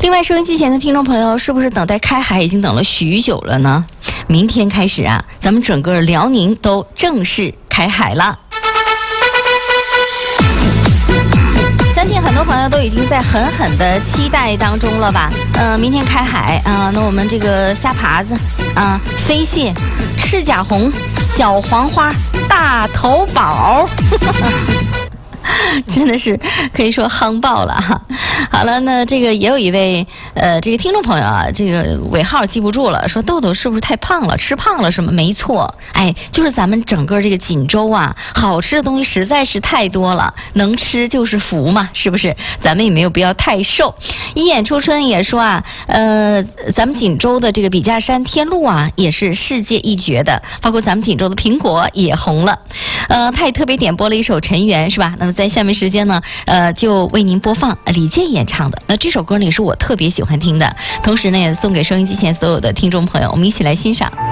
另外，收音机前的听众朋友，是不是等待开海已经等了许久了呢？明天开始啊，咱们整个辽宁都正式开海了。相信很多朋友都已经在狠狠的期待当中了吧？明天开海啊，那我们这个虾爬子啊、飞蟹、赤甲红、小黄花、大头宝。真的是可以说夯爆了哈！好了，那这个也有一位这个听众朋友啊，这个尾号记不住了，说豆豆是不是太胖了，吃胖了什么？没错，哎，就是咱们整个这个锦州啊，好吃的东西实在是太多了，能吃就是福嘛，是不是？咱们也没有必要太瘦。一眼初春也说啊，咱们锦州的这个笔架山天路啊，也是世界一绝的，包括咱们锦州的苹果也红了。他也特别点播了一首《尘缘》，是吧？那么在下面时间呢，就为您播放李健演唱的。那这首歌呢，也是我特别喜欢听的，同时呢，也送给收音机前所有的听众朋友，我们一起来欣赏。